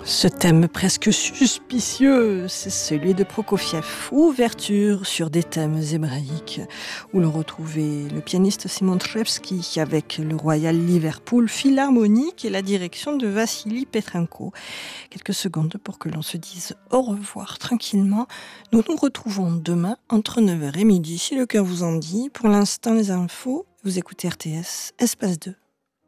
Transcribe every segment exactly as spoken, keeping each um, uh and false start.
Ce thème presque suspicieux, c'est celui de Prokofiev, ouverture sur des thèmes hébraïques, où l'on retrouvait le pianiste Simon Trepsky avec le Royal Liverpool Philharmonic et la direction de Vassili Petrenko. Quelques secondes pour que l'on se dise au revoir tranquillement. Nous nous retrouvons demain entre neuf heures et midi, si le cœur vous en dit. Pour l'instant, les infos, vous écoutez R T S, Espace deux.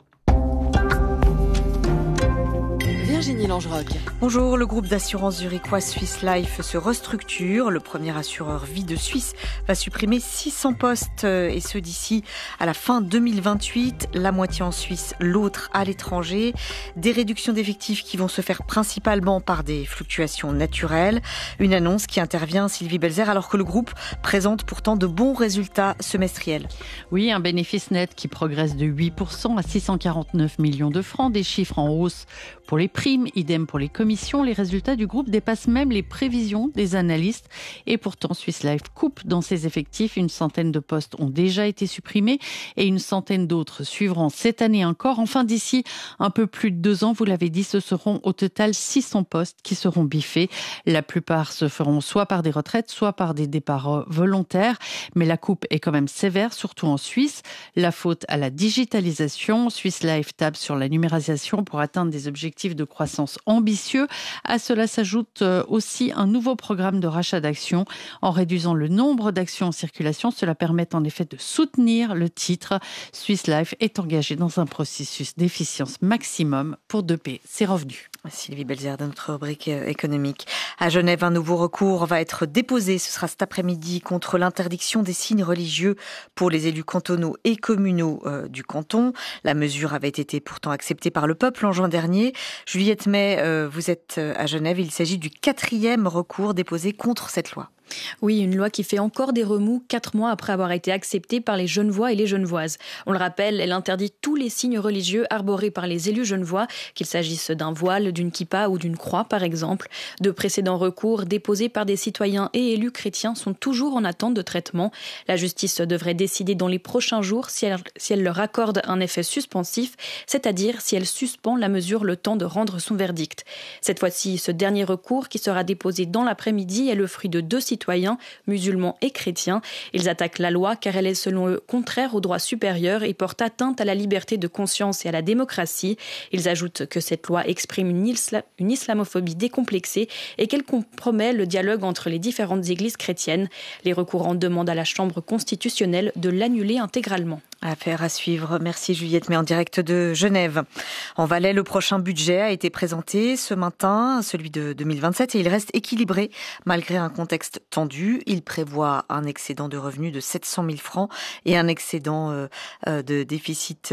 Virginie Langeroc. Bonjour, le groupe d'assurance zurichois Swiss Life se restructure. Le premier assureur vie de Suisse va supprimer six cents postes et ce d'ici à la fin deux mille vingt-huit. La moitié en Suisse, l'autre à l'étranger. Des réductions d'effectifs qui vont se faire principalement par des fluctuations naturelles. Une annonce qui intervient, Sylvie Belzer, alors que le groupe présente pourtant de bons résultats semestriels. Oui, un bénéfice net qui progresse de huit pour cent à six cent quarante-neuf millions de francs. Des chiffres en hausse pour les primes, idem pour les commissions. Les résultats du groupe dépassent même les prévisions des analystes. Et pourtant, Swiss Life coupe dans ses effectifs. Une centaine de postes ont déjà été supprimés et une centaine d'autres suivront cette année encore. Enfin, d'ici un peu plus de deux ans, vous l'avez dit, ce seront au total six cents postes qui seront biffés. La plupart se feront soit par des retraites, soit par des départs volontaires. Mais la coupe est quand même sévère, surtout en Suisse. La faute à la digitalisation. Swiss Life table sur la numérisation pour atteindre des objectifs de croissance ambitieux. À cela s'ajoute aussi un nouveau programme de rachat d'actions. En réduisant le nombre d'actions en circulation, cela permet en effet de soutenir le titre. Swiss Life est engagé dans un processus d'efficience maximum pour doper ses revenus. Sylvie Belzer de notre rubrique économique. À Genève, un nouveau recours va être déposé. Ce sera cet après-midi contre l'interdiction des signes religieux pour les élus cantonaux et communaux euh, du canton. La mesure avait été pourtant acceptée par le peuple en juin dernier. Juliette May, euh, vous êtes à Genève. Il s'agit du quatrième recours déposé contre cette loi. Oui, une loi qui fait encore des remous quatre mois après avoir été acceptée par les Genevois et les Genevoises. On le rappelle, elle interdit tous les signes religieux arborés par les élus genevois, qu'il s'agisse d'un voile, d'une kippa ou d'une croix par exemple. De précédents recours déposés par des citoyens et élus chrétiens sont toujours en attente de traitement. La justice devrait décider dans les prochains jours si elle, si elle leur accorde un effet suspensif, c'est-à-dire si elle suspend la mesure le temps de rendre son verdict. Cette fois-ci, ce dernier recours qui sera déposé dans l'après-midi est le fruit de deux citoyens citoyens, musulmans et chrétiens. Ils attaquent la loi car elle est selon eux contraire aux droits supérieurs et porte atteinte à la liberté de conscience et à la démocratie. Ils ajoutent que cette loi exprime une, isla- une islamophobie décomplexée et qu'elle compromet le dialogue entre les différentes églises chrétiennes. Les recourants demandent à la Chambre constitutionnelle de l'annuler intégralement. Affaire à suivre. Merci Juliette, mais en direct de Genève. En Valais, le prochain budget a été présenté ce matin, celui de deux mille vingt-sept, et il reste équilibré malgré un contexte tendu. Il prévoit un excédent de revenus de sept cent mille francs et un excédent euh, de déficit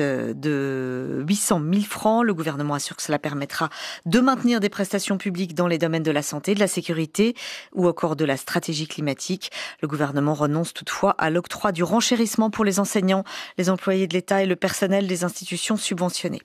de huit cent mille francs. Le gouvernement assure que cela permettra de maintenir des prestations publiques dans les domaines de la santé, de la sécurité ou encore de la stratégie climatique. Le gouvernement renonce toutefois à l'octroi du renchérissement pour les enseignants, les employés de l'État et le personnel des institutions subventionnées.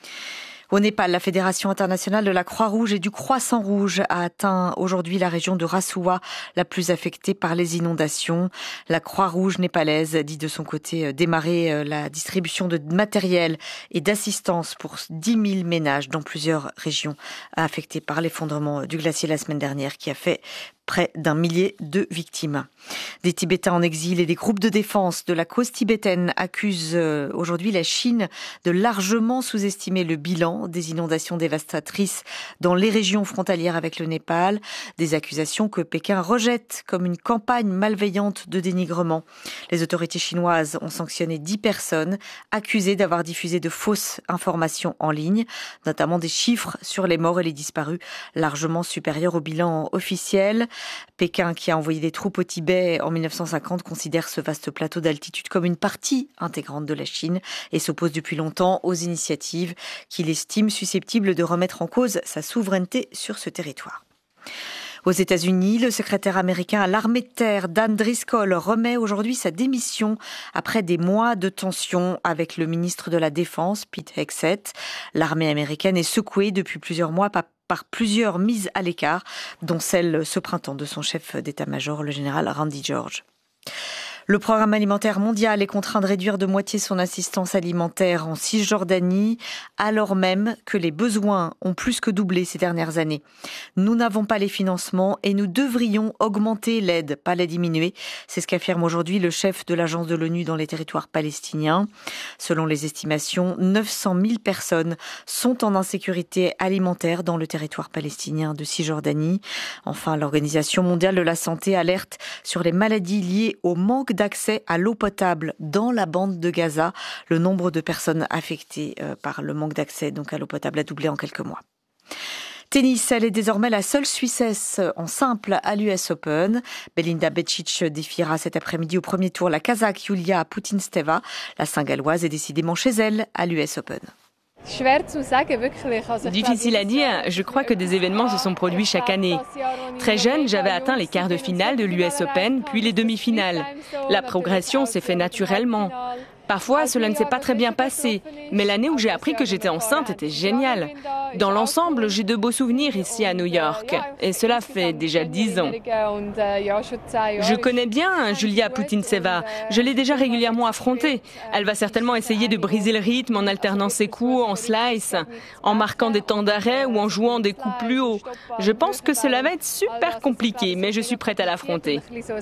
Au Népal, la Fédération internationale de la Croix-Rouge et du Croissant-Rouge a atteint aujourd'hui la région de Rasuwa, la plus affectée par les inondations. La Croix-Rouge népalaise dit de son côté démarrer la distribution de matériel et d'assistance pour dix mille ménages dans plusieurs régions affectées par l'effondrement du glacier la semaine dernière qui a fait près d'un millier de victimes. Des Tibétains en exil et des groupes de défense de la cause tibétaine accusent aujourd'hui la Chine de largement sous-estimer le bilan des inondations dévastatrices dans les régions frontalières avec le Népal. Des accusations que Pékin rejette comme une campagne malveillante de dénigrement. Les autorités chinoises ont sanctionné dix personnes accusées d'avoir diffusé de fausses informations en ligne, notamment des chiffres sur les morts et les disparus largement supérieurs au bilan officiel. Pékin, qui a envoyé des troupes au Tibet en mille neuf cent cinquante, considère ce vaste plateau d'altitude comme une partie intégrante de la Chine et s'oppose depuis longtemps aux initiatives qu'il estime susceptibles de remettre en cause sa souveraineté sur ce territoire. Aux États-Unis, le secrétaire américain à l'armée de terre, Dan Driscoll, remet aujourd'hui sa démission après des mois de tensions avec le ministre de la Défense, Pete Hegseth. L'armée américaine est secouée depuis plusieurs mois par par plusieurs mises à l'écart, dont celle ce printemps de son chef d'état-major, le général Randy George. Le programme alimentaire mondial est contraint de réduire de moitié son assistance alimentaire en Cisjordanie, alors même que les besoins ont plus que doublé ces dernières années. Nous n'avons pas les financements et nous devrions augmenter l'aide, pas la diminuer. C'est ce qu'affirme aujourd'hui le chef de l'agence de l'ONU dans les territoires palestiniens. Selon les estimations, neuf cent mille personnes sont en insécurité alimentaire dans le territoire palestinien de Cisjordanie. Enfin, l'Organisation mondiale de la santé alerte sur les maladies liées au manque d'accès à l'eau potable dans la bande de Gaza. Le nombre de personnes affectées par le manque d'accès donc à l'eau potable a doublé en quelques mois. Tennis, elle est désormais la seule Suissesse en simple à l'U S Open. Belinda Bečić défiera cet après-midi au premier tour la Kazakh Yulia Putintseva. La Saint-Galloise est décidément chez elle à l'U S Open. Difficile à dire, je crois que des événements se sont produits chaque année. Très jeune, j'avais atteint les quarts de finale de l'U S Open, puis les demi-finales. La progression s'est faite naturellement. Parfois, cela ne s'est pas très bien passé, mais l'année où j'ai appris que j'étais enceinte était géniale. Dans l'ensemble, j'ai de beaux souvenirs ici à New York, et cela fait déjà dix ans. Je connais bien Julia Putintseva, je l'ai déjà régulièrement affrontée. Elle va certainement essayer de briser le rythme en alternant ses coups en slice, en marquant des temps d'arrêt ou en jouant des coups plus hauts. Je pense que cela va être super compliqué, mais je suis prête à l'affronter.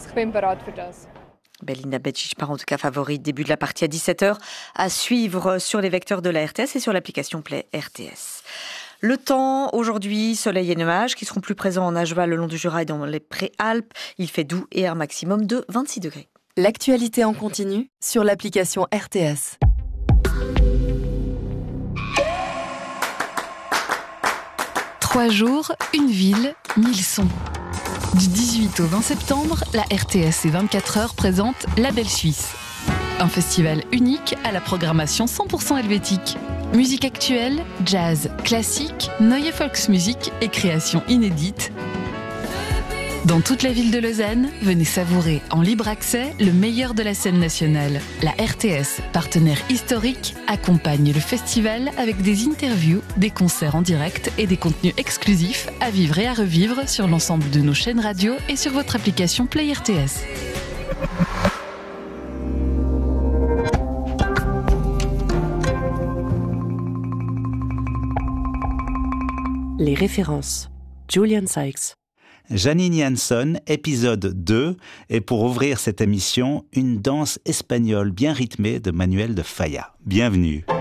Belinda Bečić part en tout cas favorite. Début de la partie à dix-sept heures à suivre sur les vecteurs de la R T S et sur l'application Play R T S. Le temps, aujourd'hui, soleil et nuages qui seront plus présents en Acheval, le long du Jura et dans les Préalpes. Il fait doux et un maximum de vingt-six degrés. L'actualité en continu sur l'application R T S. Trois jours, une ville, mille sons. Du dix-huit au vingt septembre, la R T S et vingt-quatre heures présente La Belle Suisse. Un festival unique à la programmation cent pour cent helvétique. Musique actuelle, jazz, classique, Neue Volksmusik et créations inédites. Dans toute la ville de Lausanne, venez savourer en libre accès le meilleur de la scène nationale. La R T S, partenaire historique, accompagne le festival avec des interviews, des concerts en direct et des contenus exclusifs à vivre et à revivre sur l'ensemble de nos chaînes radio et sur votre application Play R T S. Les références. Julian Sykes. Janine Janson, épisode deux, et pour ouvrir cette émission, une danse espagnole bien rythmée de Manuel de Falla. Bienvenue.